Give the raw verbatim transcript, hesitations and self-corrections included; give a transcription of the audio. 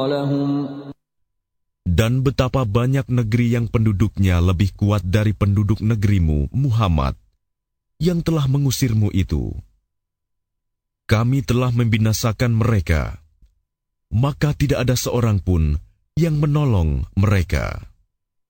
Dan betapa banyak negeri yang penduduknya lebih kuat dari penduduk negerimu, Muhammad, yang telah mengusirmu itu. Kami telah membinasakan mereka, maka tidak ada seorang pun yang menolong mereka.